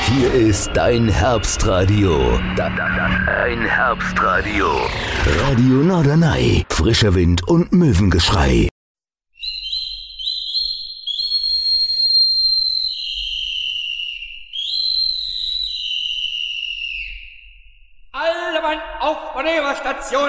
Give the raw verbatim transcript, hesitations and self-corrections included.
Hier ist dein Herbstradio. Dein Herbstradio. Radio Norderney. Frischer Wind und Möwengeschrei. Alle Mann auf Manöverstation.